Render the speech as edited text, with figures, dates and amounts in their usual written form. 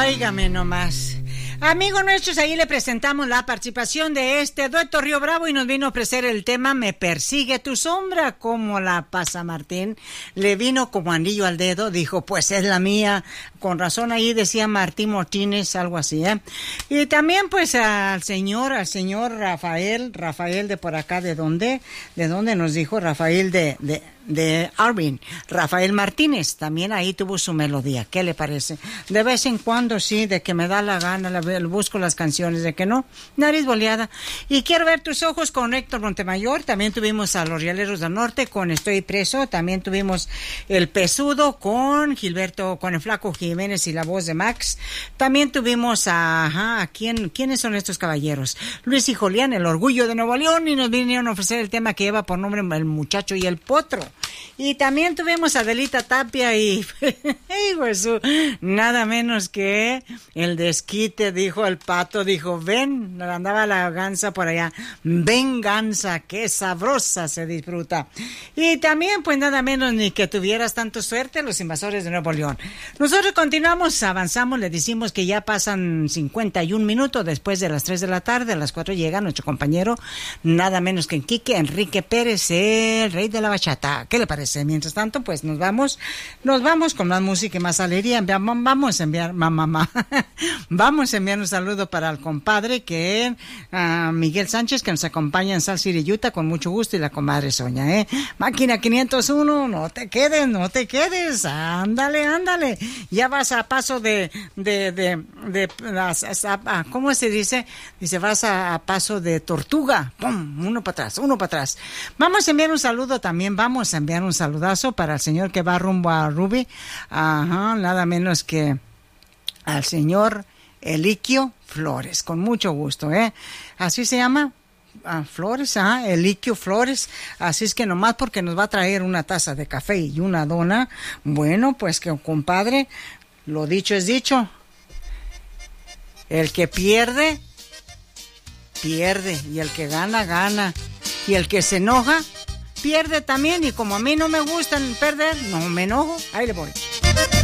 Óigame nomás. Amigos nuestros, ahí le presentamos la participación de este dueto Río Bravo y nos vino a ofrecer el tema Me persigue tu sombra. ¿Cómo la pasa, Martín? Le vino como anillo al dedo, dijo, pues es la mía. Con razón ahí decía Martín Martínez, algo así, ¿eh? Y también pues al señor Rafael de por acá, ¿de dónde nos dijo? Rafael de Arvin, Rafael Martínez, también ahí tuvo su melodía. ¿Qué le parece? De vez en cuando sí, de que me da la gana, busco las canciones, de que no, nariz boleada. Y Quiero ver tus ojos con Héctor Montemayor. También tuvimos a Los Rialeros del Norte con Estoy preso. También tuvimos El Pesudo con Gilberto, con el Flaco Jiménez y la voz de Max. También tuvimos ¿quiénes son estos caballeros? Luis y Julián, El Orgullo de Nuevo León, y nos vinieron a ofrecer el tema que lleva por nombre El Muchacho y el Potro. Y también tuvimos a Adelita Tapia y nada menos que el desquite, dijo el Pato, dijo, ven, andaba la gansa por allá, ven gansa, qué sabrosa se disfruta. Y también pues nada menos ni que tuvieras tanto suerte, Los Invasores de Nuevo León. Nosotros continuamos, avanzamos, le decimos que ya pasan 51 minutos después de las 3 de la tarde, a las 4 llega nuestro compañero, nada menos que Quique Enrique Pérez, el rey de la bachata. ¿Qué le parece? Mientras tanto, pues nos vamos con más música y más alegría. Vamos a enviar vamos a enviar un saludo para el compadre que Miguel Sánchez, que nos acompaña en Salt City, Utah, con mucho gusto, y la comadre Soña, Máquina 501, no te quedes, ándale, ya vas a paso ¿cómo se dice? Dice, vas a paso de tortuga, pum, uno para atrás. Vamos a enviar un saludo también, vamos a enviar un saludazo para el señor que va rumbo a Ruby, nada menos que al señor Eliquio Flores, con mucho gusto, así se llama, Flores, Eliquio Flores, así es que nomás porque nos va a traer una taza de café y una dona, bueno, pues que compadre, lo dicho es dicho, el que pierde, y el que gana, y el que se enoja, pierde también, y como a mí no me gustan perder, no me enojo, ahí le voy.